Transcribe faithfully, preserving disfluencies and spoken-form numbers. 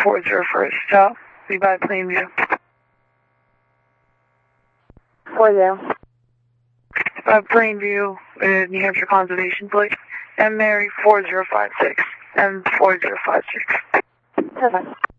four zero first, stop. Be by Plainview. four zero. By Plainview, uh, New Hampshire Conservation Place. M Mary four zero five six. M four zero five six. Perfect.